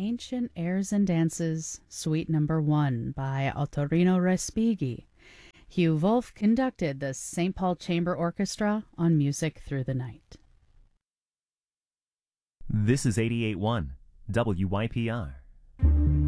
Ancient Airs and Dances, Suite Number 1 by Ottorino Respighi. Hugh Wolf conducted the St. Paul Chamber Orchestra on Music Through the Night. This is 88.1 WYPR.